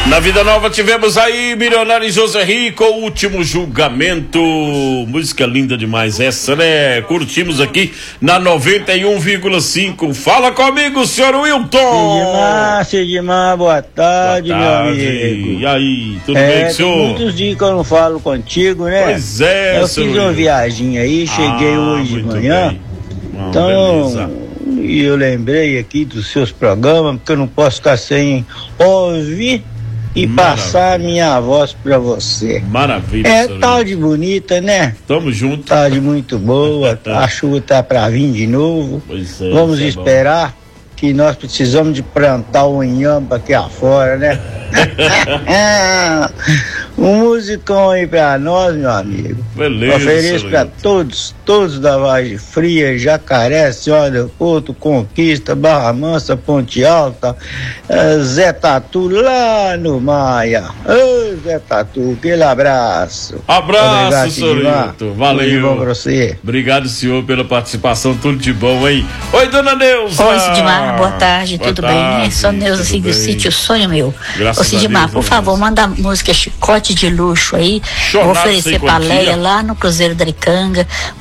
Na Vida Nova tivemos aí Milionário José Rico, o Último Julgamento, música linda demais essa, né? Curtimos aqui na 91,5. Fala comigo, senhor Wilton. Sidmar, boa tarde, meu amigo. E aí, tudo bem, senhor? Tem muitos dias que eu não falo contigo, né? Pois é, eu fiz uma viagem aí, cheguei hoje de manhã. Então, e eu lembrei aqui dos seus programas, porque eu não posso ficar sem ouvir e passar minha voz pra você. Maravilha. É tarde bonita, né? Tamo junto. Tarde muito boa, a chuva tá pra vir de novo. Pois é, vamos esperar, que nós precisamos de plantar o inhamba aqui afora, né? Um musicão aí pra nós, meu amigo. Beleza. Ofereço pra todos da Vargem Fria, Jacaré, Senhora do Porto, Conquista, Barra Mansa, Ponte Alta, Zé Tatu lá no Maia. Ô, Zé Tatu, aquele abraço. Abraço, senhor. Valeu. Tudo de bom pra você. Obrigado, senhor, pela participação, tudo de bom aí. Oi, dona Neuza. Oi, Sidmar, boa tarde, tudo bem? Sou Neuza, assim, do sítio Sonho Meu. Ô, Sidmar, por favor, manda a música Chicote de Luxo aí. Vou oferecer pra Leia lá no Cruzeiro da Aricanga.